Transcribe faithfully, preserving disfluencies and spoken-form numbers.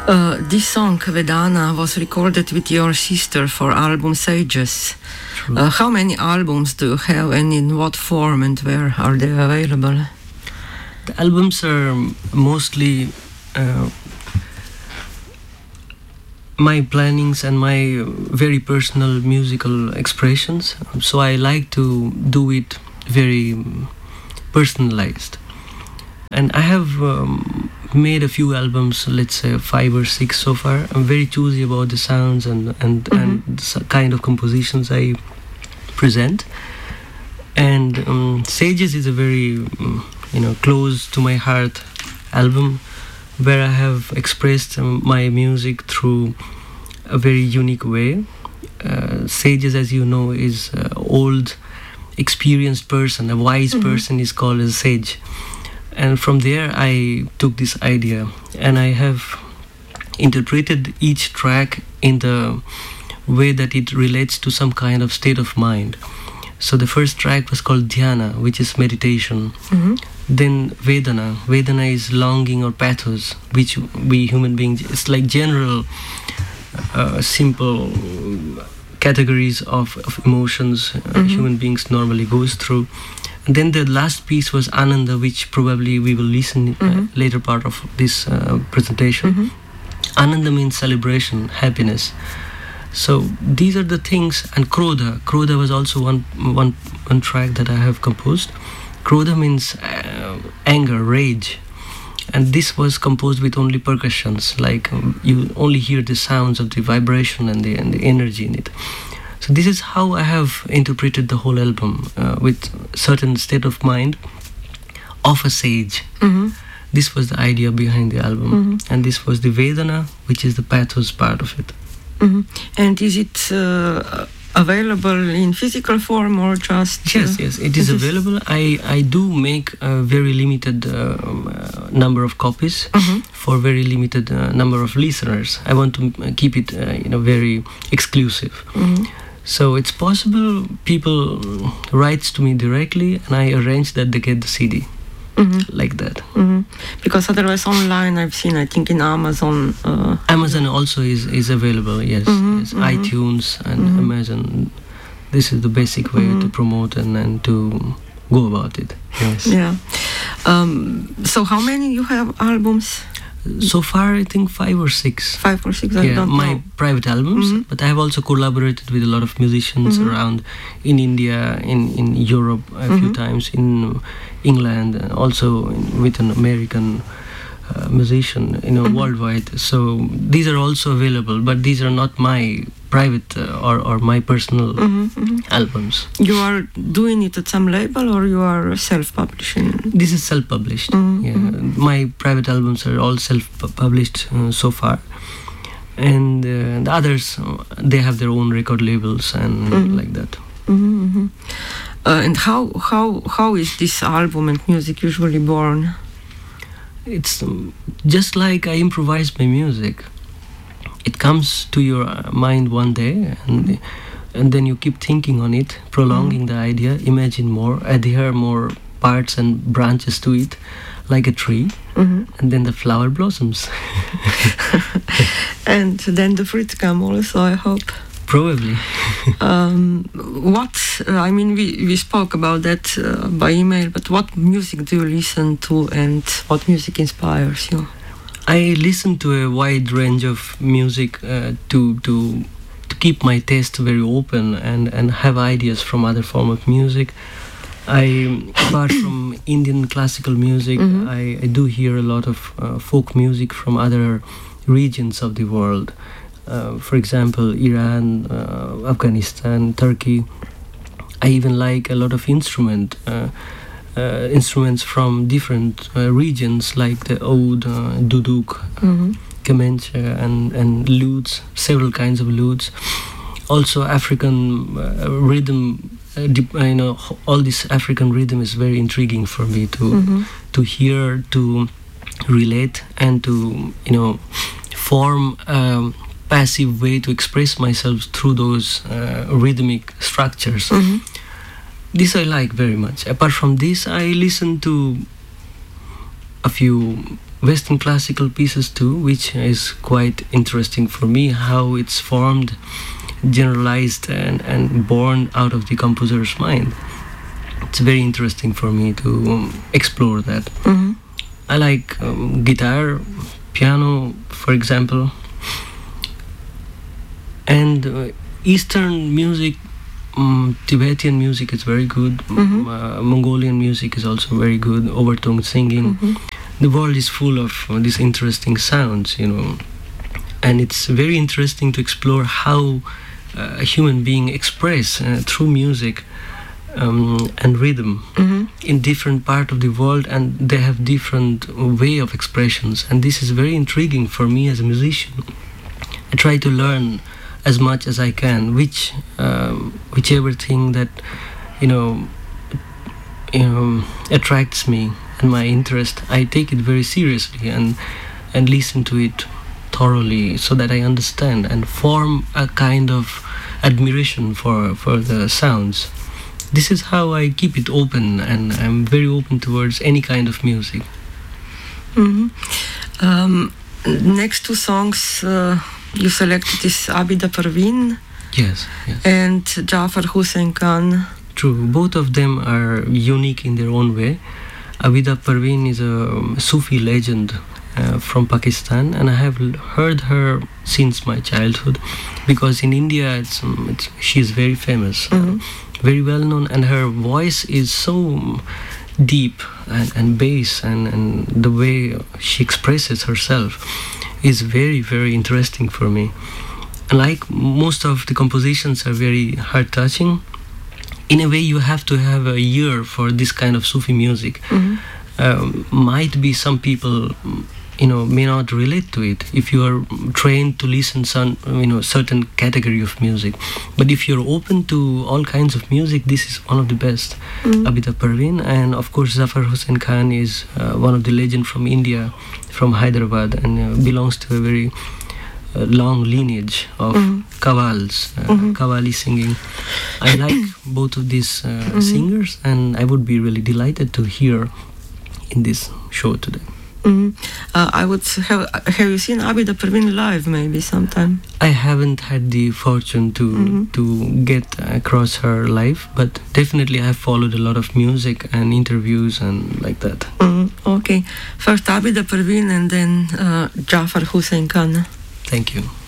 Uh, this song, Vedana, was recorded with your sister for album Sages. Uh, how many albums do you have, and in what form and where are they available? The albums are mostly uh, my plannings and my very personal musical expressions. So I like to do it very personalized. And I have um, made a few albums, let's say five or six so far. I'm very choosy about the sounds and and, mm-hmm. and the kind of compositions I present. And um, Sages is a very, um, you know, close to my heart album, where I have expressed um, my music through a very unique way. Uh, Sages, as you know, is an old, experienced person. A wise mm-hmm. person is called a sage. And from there I took this idea, and I have interpreted each track in the way that it relates to some kind of state of mind. So the first track was called Dhyana, which is meditation. Mm-hmm. Then Vedana. Vedana is longing or pathos, which we human beings, it's like general, uh, simple categories of, of emotions uh, mm-hmm. human beings normally goes through. And then the last piece was Ananda, which probably we will listen mm-hmm. uh, later part of this uh, presentation. Mm-hmm. Ananda means celebration, happiness. So these are the things. And Krodha. Krodha was also one one one track that I have composed. Krodha means uh, anger, rage. And this was composed with only percussions, like um, you only hear the sounds of the vibration and the and the energy in it. So this is how I have interpreted the whole album, uh, with certain state of mind of a sage. Mm-hmm. This was the idea behind the album. Mm-hmm. And this was the Vedana, which is the pathos part of it. Mm-hmm. And is it uh, available in physical form or just... Uh, yes, yes, it is available. I, I do make a very limited uh, uh, number of copies mm-hmm. for very limited uh, number of listeners. I want to keep it uh, you know, very exclusive. Mm-hmm. So it's possible people writes to me directly, and I arrange that they get the C D. Mm-hmm. Like that. Mm-hmm. Because otherwise online I've seen, I think in Amazon. Uh, Amazon also is, is available, yes. Mm-hmm, yes. Mm-hmm. iTunes and mm-hmm. Amazon. This is the basic way mm-hmm. to promote and, and to go about it. Yes. Yeah. Um, so how many you have albums? So far, I think five or six. Five or six, I yeah, don't my know. private albums, mm-hmm. but I have also collaborated with a lot of musicians mm-hmm. around in India, in, in Europe a mm-hmm. few times, in England, and also in, with an American uh, musician, you know, mm-hmm. worldwide. So these are also available, but these are not my private uh, or, or my personal mm-hmm, mm-hmm. albums. You are doing it at some label, or you are self-publishing? This is self-published. Mm-hmm. Yeah, my private albums are all self-published uh, so far, and uh, the others uh, they have their own record labels and mm-hmm. like that. Mm-hmm, mm-hmm. Uh, and how how how is this album and music usually born? It's um, just like I improvise my music. It comes to your mind one day, and and then you keep thinking on it, prolonging mm-hmm. the idea, imagine more, adhere more parts and branches to it, like a tree, mm-hmm. and then the flower blossoms. And then the fruit come also, I hope. Probably. um, what, uh, I mean, we, we spoke about that uh, by email, but what music do you listen to, and what music inspires you? I listen to a wide range of music uh, to to to keep my taste very open and, and have ideas from other form of music. I, apart from Indian classical music, mm-hmm. I, I do hear a lot of uh, folk music from other regions of the world. Uh, for example, Iran, uh, Afghanistan, Turkey. I even like a lot of instrument. Uh, Uh, instruments from different uh, regions, like the oud, uh, duduk, mm-hmm. kemenche, and, and lutes, several kinds of lutes. Also African uh, rhythm, uh, dip, uh, you know, all this African rhythm is very intriguing for me to mm-hmm. to hear, to relate, and to, you know, form a passive way to express myself through those uh, rhythmic structures. Mm-hmm. This I like very much. Apart from this, I listen to a few Western classical pieces too, which is quite interesting for me, how it's formed, generalized and, and born out of the composer's mind. It's very interesting for me to um, explore that. Mm-hmm. I like um, guitar, piano, for example, and uh, Eastern music. Um, Tibetan music is very good. Mm-hmm. uh, Mongolian music is also very good. Overtone singing. Mm-hmm. The world is full of uh, these interesting sounds, you know, and it's very interesting to explore how uh, a human being express uh, through music um, and rhythm Mm-hmm. in different part of the world, and they have different way of expressions, and this is very intriguing for me as a musician. I try to learn as much as I can, which um, whichever thing that you know, you know attracts me and my interest, I take it very seriously and and listen to it thoroughly, so that I understand and form a kind of admiration for for the sounds. This is how I keep it open, and I'm very open towards any kind of music. Mm-hmm. Um, next two songs uh, you selected is Abida Parveen Yes, yes. and Jafar Hussain Khan. True. Both of them are unique in their own way. Abida Parveen is a Sufi legend uh, from Pakistan, and I have l- heard her since my childhood, because in India it's, um, it's she is very famous, Mhm. uh, very well known, and her voice is so um, deep and, and bass, and, and the way she expresses herself is very, very interesting for me. Like most of the compositions are very heart-touching. In a way, you have to have a ear for this kind of Sufi music. Mhm. Um, might be some people, you know, may not relate to it if you are trained to listen some, you know, certain category of music. But if you're open to all kinds of music, this is one of the best. Mhm. Abida Parveen, and of course Zafar Hussain Khan is uh, one of the legend from India, from Hyderabad, and uh, belongs to a very uh, long lineage of Mhm. qawwals, uh, Mhm. qawwali singing. I like both of these uh, Mhm. singers, and I would be really delighted to hear in this show today. Mhm. Uh, I would have have you seen Abida Parveen live maybe sometime? I haven't had the fortune to Mhm. to get across her life, but definitely I've followed a lot of music and interviews and like that. Mhm. Okay, first Abida Parveen and then uh, Jafar Hussain Khan. Thank you.